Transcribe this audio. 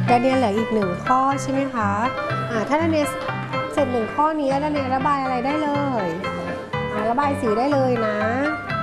ดาเนียเหลืออีก1ข้อใช่ไหมคะถ้าดาเนียเสร็จ1ข้อนี้แล้วดาเนียระบายอะไรได้เลยระบายสีได้เลยนะ